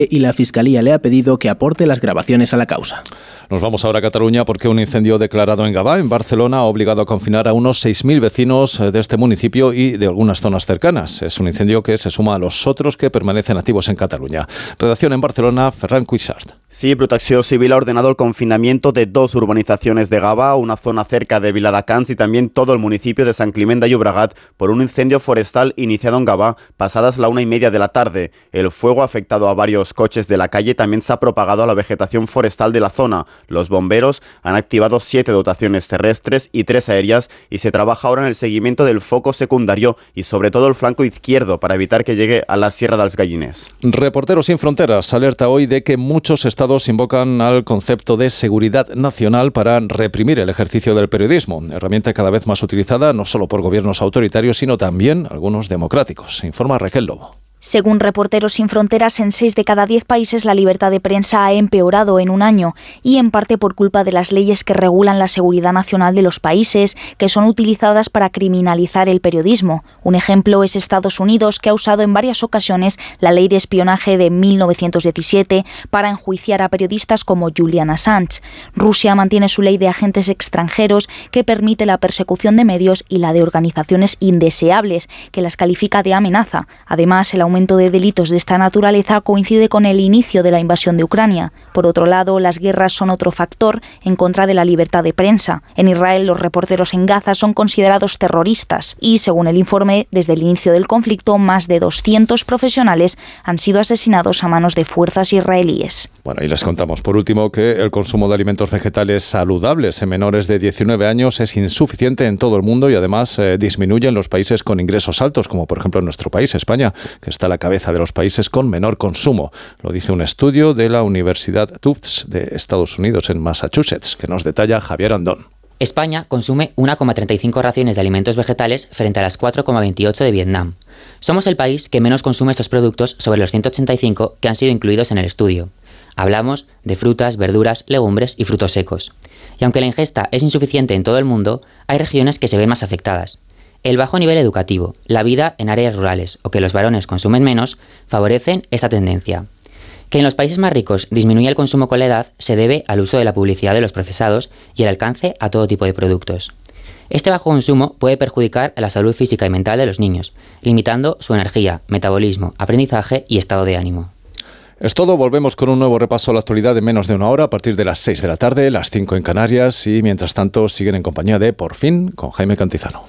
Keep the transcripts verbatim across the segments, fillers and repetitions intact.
y la Fiscalía le ha pedido que aporte las grabaciones a la causa. Nos vamos ahora a Cataluña porque un incendio declarado en Gavà, en Barcelona, ha obligado a confinar a unos seis mil vecinos de este municipio y de algunas zonas cercanas. Es un incendio que se suma a los otros que permanecen activos en Cataluña. Redacción en Barcelona, Ferran Cuixart. Sí, Protecció Civil ha ordenado el confinamiento de dos urbanizaciones de Gavà, una zona cerca de Viladecans y también todo el municipio de Sant Climent de Llobregat por un incendio forestal iniciado en Gavà pasadas la una y media de la tarde. El fuego ha afectado a varios coches de la calle y también se ha propagado a la vegetación forestal de la zona. Los bomberos han activado siete dotaciones terrestres y tres aéreas y se trabaja ahora en el seguimiento del foco secundario y sobre todo el flanco izquierdo para evitar que llegue a la Sierra dels Galliners. Reporteros sin Fronteras alerta hoy de que muchos estados invocan al concepto de seguridad nacional para reprimir el ejercicio del periodismo, herramienta cada vez más utilizada no solo por gobiernos autoritarios, sino también algunos democráticos. Informa Raquel Lobo. Según Reporteros sin Fronteras, en seis de cada diez países la libertad de prensa ha empeorado en un año, y en parte por culpa de las leyes que regulan la seguridad nacional de los países, que son utilizadas para criminalizar el periodismo. Un ejemplo es Estados Unidos, que ha usado en varias ocasiones la ley de espionaje de mil novecientos diecisiete para enjuiciar a periodistas como Julian Assange. Rusia mantiene su ley de agentes extranjeros, que permite la persecución de medios y la de organizaciones indeseables, que las califica de amenaza. Además, el aumento de delitos de esta naturaleza coincide con el inicio de la invasión de Ucrania. Por otro lado, las guerras son otro factor en contra de la libertad de prensa. En Israel, los reporteros en Gaza son considerados terroristas y, según el informe, desde el inicio del conflicto, más de doscientos profesionales han sido asesinados a manos de fuerzas israelíes. Bueno, y les contamos por último que el consumo de alimentos vegetales saludables en menores de diecinueve años es insuficiente en todo el mundo y además eh, disminuye en los países con ingresos altos, como por ejemplo en nuestro país, España, que está a la cabeza de los países con menor consumo. Lo dice un estudio de la Universidad Tufts de Estados Unidos en Massachusetts, que nos detalla Javier Andón. España consume una coma treinta y cinco raciones de alimentos vegetales frente a las cuatro coma veintiocho de Vietnam. Somos el país que menos consume estos productos sobre los ciento ochenta y cinco que han sido incluidos en el estudio. Hablamos de frutas, verduras, legumbres y frutos secos. Y aunque la ingesta es insuficiente en todo el mundo, hay regiones que se ven más afectadas. El bajo nivel educativo, la vida en áreas rurales o que los varones consumen menos favorecen esta tendencia. Que en los países más ricos disminuya el consumo con la edad se debe al uso de la publicidad de los procesados y el alcance a todo tipo de productos. Este bajo consumo puede perjudicar a la salud física y mental de los niños, limitando su energía, metabolismo, aprendizaje y estado de ánimo. Es todo, volvemos con un nuevo repaso a la actualidad en menos de una hora a partir de las seis de la tarde, las cinco en Canarias y mientras tanto siguen en compañía de Por Fin con Jaime Cantizano.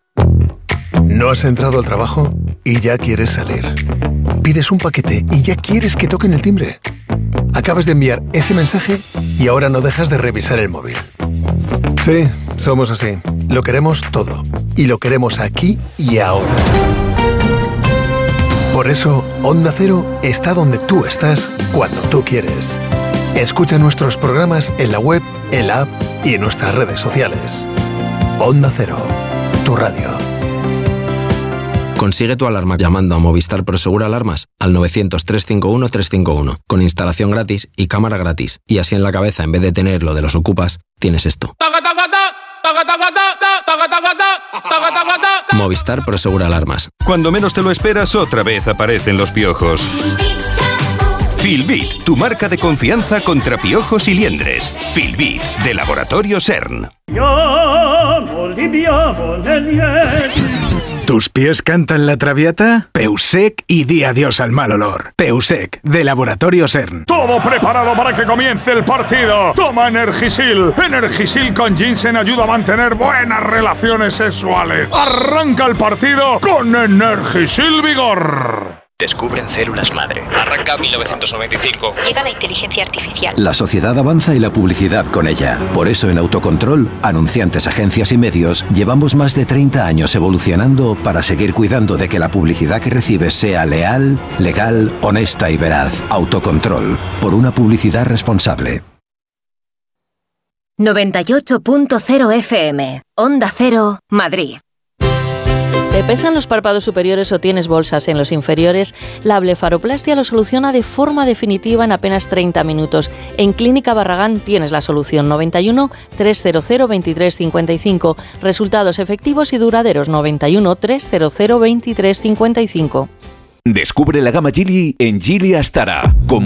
¿No has entrado al trabajo y ya quieres salir? Pides un paquete y ya quieres que toquen el timbre. Acabas de enviar ese mensaje y ahora no dejas de revisar el móvil. Sí, somos así. Lo queremos todo. Y lo queremos aquí y ahora. Por eso, Onda Cero está donde tú estás cuando tú quieres. Escucha nuestros programas en la web, en la app y en nuestras redes sociales. Onda Cero, tu radio. Consigue tu alarma llamando a Movistar Prosegur Alarmas al novecientos, trescientos cincuenta y uno, trescientos cincuenta y uno, con instalación gratis y cámara gratis. Y así en la cabeza, en vez de tener lo de los ocupas, tienes esto. Movistar Prosegur Alarmas. Cuando menos te lo esperas, otra vez aparecen los piojos. Filbit, tu marca de confianza contra piojos y liendres. Filbit, de Laboratorio CERN. ¿Tus pies cantan la traviata? Peusec y di adiós al mal olor. Peusec, de Laboratorio CERN. Todo preparado para que comience el partido. Toma Energisil. Energisil con ginseng ayuda a mantener buenas relaciones sexuales. Arranca el partido con Energisil Vigor. Descubren células madre. Arranca mil novecientos noventa y cinco. Llega la inteligencia artificial. La sociedad avanza y la publicidad con ella. Por eso en Autocontrol, anunciantes, agencias y medios, llevamos más de treinta años evolucionando para seguir cuidando de que la publicidad que recibes sea leal, legal, honesta y veraz. Autocontrol. Por una publicidad responsable. noventa y ocho punto cero F M. Onda Cero, Madrid. ¿Te pesan los párpados superiores o tienes bolsas en los inferiores? La blefaroplastia lo soluciona de forma definitiva en apenas treinta minutos. En Clínica Barragán tienes la solución. noventa y uno, trescientos, veintitrés cincuenta y cinco. Resultados efectivos y duraderos. noventa y uno, trescientos, veintitrés cincuenta y cinco. Descubre la gama Geely en Geely Astara. Con